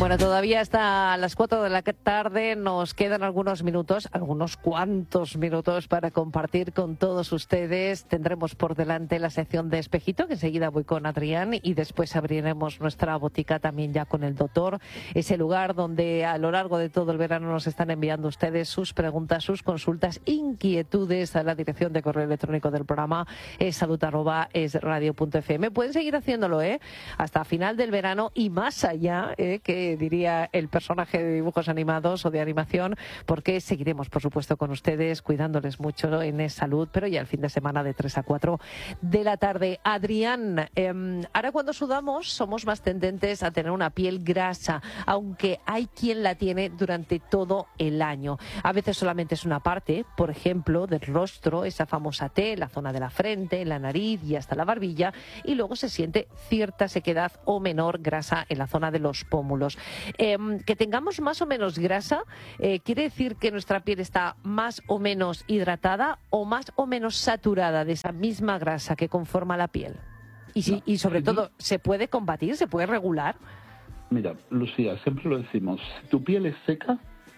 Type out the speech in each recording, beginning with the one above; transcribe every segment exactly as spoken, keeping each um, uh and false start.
Bueno, todavía hasta las cuatro de la tarde nos quedan algunos minutos, algunos cuantos minutos para compartir con todos ustedes. Tendremos por delante la sección de Espejito, que enseguida voy con Adrián, y después abriremos nuestra botica también ya con el doctor, ese lugar donde a lo largo de todo el verano nos están enviando ustedes sus preguntas, sus consultas, inquietudes a la dirección de correo electrónico del programa, es salud arroba es radio punto f m. Pueden seguir haciéndolo, ¿eh? Hasta final del verano y más allá, ¿eh? Que diría el personaje de dibujos animados o de animación, porque seguiremos, por supuesto, con ustedes, cuidándoles mucho en Es Salud, pero ya el fin de semana de tres a cuatro de la tarde. Adrián, eh, ahora cuando sudamos somos más tendentes a tener una piel grasa, aunque hay quien la tiene durante todo el año. A veces solamente es una parte, por ejemplo, del rostro, esa famosa T, la zona de la frente, la nariz y hasta la barbilla, y luego se siente cierta sequedad o menor grasa en la zona de los pómulos. Eh, que tengamos más o menos grasa, eh, ¿quiere decir que nuestra piel está más o menos hidratada o más o menos saturada de esa misma grasa que conforma la piel? Y, si, y sobre todo, ¿se puede combatir? ¿Se puede regular? Mira, Lucía, siempre lo decimos, si tu piel es seca,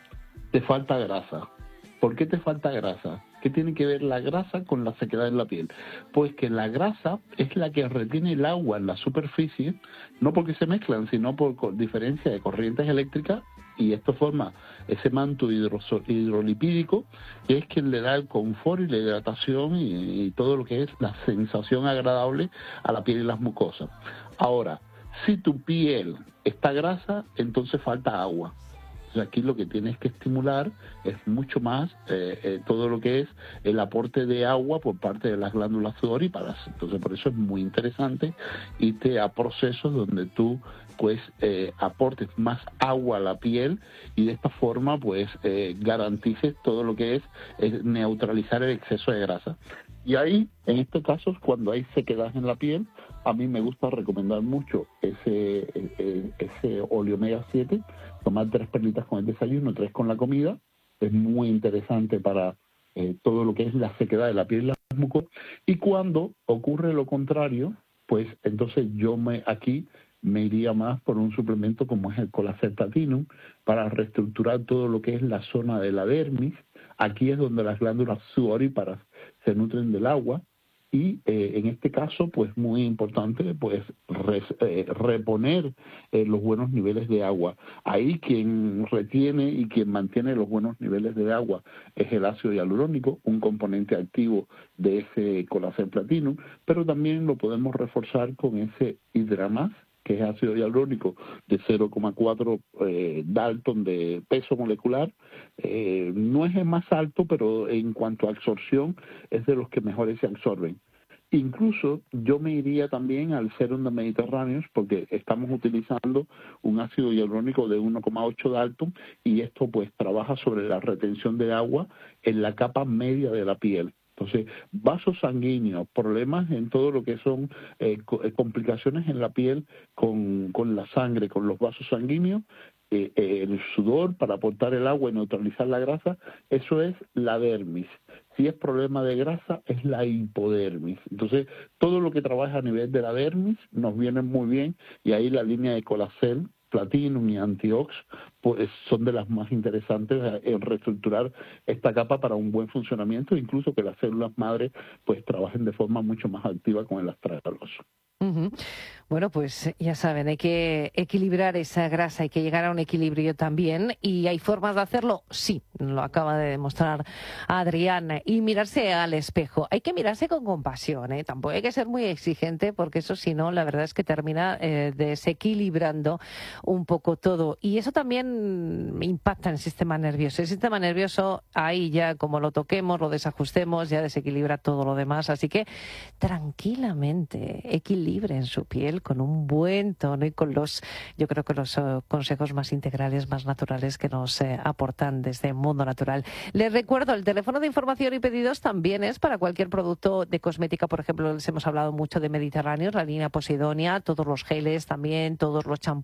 te falta grasa. ¿Por qué te falta grasa? ¿Qué tiene que ver la grasa con la sequedad en la piel? Pues que la grasa es la que retiene el agua en la superficie, no porque se mezclan, sino por diferencia de corrientes eléctricas, y esto forma ese manto hidrolipídico, que es quien le da el confort y la hidratación y, y todo lo que es la sensación agradable a la piel y las mucosas. Ahora, si tu piel está grasa, entonces falta agua. Aquí lo que tienes que estimular es mucho más eh, eh, todo lo que es el aporte de agua por parte de las glándulas sudoríparas. Entonces, por eso es muy interesante irte a procesos donde tú pues eh, aportes más agua a la piel y de esta forma pues eh, garantices todo lo que es, es neutralizar el exceso de grasa. Y ahí, en estos casos, cuando hay sequedad en la piel, a mí me gusta recomendar mucho ese, ese, ese óleo omega siete, tomar tres perlitas con el desayuno, tres con la comida. Es muy interesante para eh, todo lo que es la sequedad de la piel y las mucosas. Y cuando ocurre lo contrario, pues entonces yo me aquí me iría más por un suplemento como es el Colacel Platinum para reestructurar todo lo que es la zona de la dermis. Aquí es donde las glándulas sudoríparas se nutren del agua y eh, en este caso pues muy importante pues res, eh, reponer eh, los buenos niveles de agua. Ahí quien retiene y quien mantiene los buenos niveles de agua es el ácido hialurónico, un componente activo de ese Colacel Platinum, pero también lo podemos reforzar con ese Hidramas, que es ácido hialurónico de cero coma cuatro eh, Dalton de peso molecular. Eh, no es el más alto, pero en cuanto a absorción es de los que mejores se absorben. Incluso yo me iría también al Serum de Mediterráneo, porque estamos utilizando un ácido hialurónico de uno coma ocho Dalton y esto pues trabaja sobre la retención de agua en la capa media de la piel. Entonces, vasos sanguíneos, problemas en todo lo que son eh, complicaciones en la piel con, con la sangre, con los vasos sanguíneos, eh, eh, el sudor para aportar el agua y neutralizar la grasa, eso es la dermis. Si es problema de grasa, es la hipodermis. Entonces, todo lo que trabaja a nivel de la dermis nos viene muy bien y ahí la línea de Colacel Platinum y Antiox pues son de las más interesantes en reestructurar esta capa para un buen funcionamiento, incluso que las células madre pues trabajen de forma mucho más activa con el astragaloso. Uh-huh. Bueno, pues ya saben, hay que equilibrar esa grasa, hay que llegar a un equilibrio también. ¿Y hay formas de hacerlo? Sí, lo acaba de demostrar Adrián. Y mirarse al espejo. Hay que mirarse con compasión, ¿eh? Tampoco hay que ser muy exigente, porque eso, si no, la verdad es que termina eh, desequilibrando un poco todo. Y eso también impacta en el sistema nervioso. El sistema nervioso, ahí ya, como lo toquemos, lo desajustemos, ya desequilibra todo lo demás. Así que, tranquilamente, equilibren su piel con un buen tono y con los, yo creo que los uh, consejos más integrales, más naturales que nos eh, aportan desde Mundo Natural. Les recuerdo, el teléfono de información y pedidos también es para cualquier producto de cosmética. Por ejemplo, les hemos hablado mucho de Mediterráneos, la línea Posidonia, todos los geles también, todos los champús sólidos,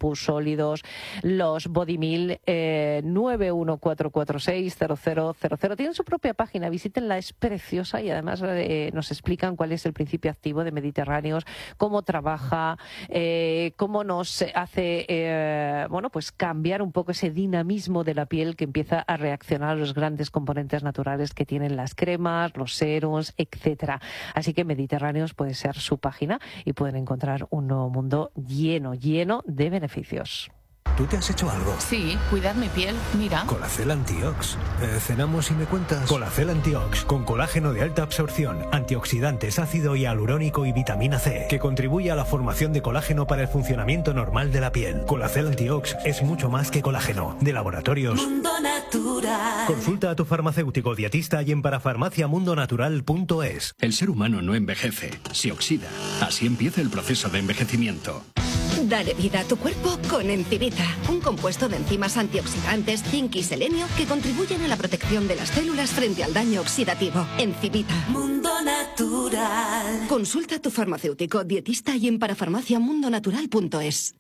sólidos, los Bodymil, eh, nueve uno cuatro cuatro seis cero cero cero cero. Tienen su propia página, visítenla, es preciosa y además eh, nos explican cuál es el principio activo de Mediterráneos, cómo trabaja, eh, cómo nos hace eh, bueno, pues cambiar un poco ese dinamismo de la piel que empieza a reaccionar a los grandes componentes naturales que tienen las cremas, los serums, etcétera. Así que Mediterráneos puede ser su página y pueden encontrar un nuevo mundo lleno, lleno de beneficios. ¿Tú te has hecho algo? Sí, cuidar mi piel, mira. Colacel Antiox. Eh, cenamos y me cuentas. Colacel Antiox, con colágeno de alta absorción, antioxidantes, ácido hialurónico y vitamina C, que contribuye a la formación de colágeno para el funcionamiento normal de la piel. Colacel Antiox es mucho más que colágeno. De Laboratorios Mundo Natural. Consulta a tu farmacéutico dietista y en parafarmacia mundo natural punto es. El ser humano no envejece, se oxida. Así empieza el proceso de envejecimiento. Dale vida a tu cuerpo con Encivita, un compuesto de enzimas antioxidantes, zinc y selenio que contribuyen a la protección de las células frente al daño oxidativo. Encivita. Mundo Natural. Consulta a tu farmacéutico dietista y en parafarmacia mundo natural punto es.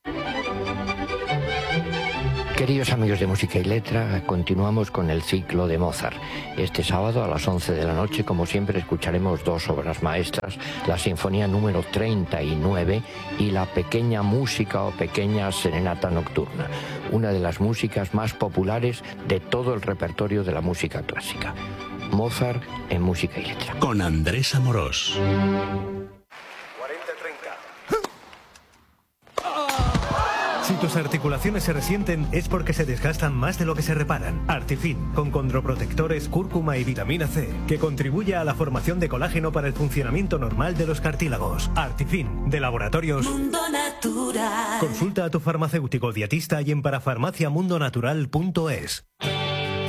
Queridos amigos de Música y Letra, continuamos con el ciclo de Mozart. Este sábado a las once de la noche, como siempre, escucharemos dos obras maestras, la Sinfonía número treinta y nueve y la Pequeña Música o Pequeña Serenata Nocturna, una de las músicas más populares de todo el repertorio de la música clásica. Mozart en Música y Letra. Con Andrés Amorós. Si tus articulaciones se resienten es porque se desgastan más de lo que se reparan. Artifin, con condroprotectores, cúrcuma y vitamina C, que contribuye a la formación de colágeno para el funcionamiento normal de los cartílagos. Artifin, de Laboratorios Mundo Natural. Consulta a tu farmacéutico dietista y en parafarmacia mundo natural punto es.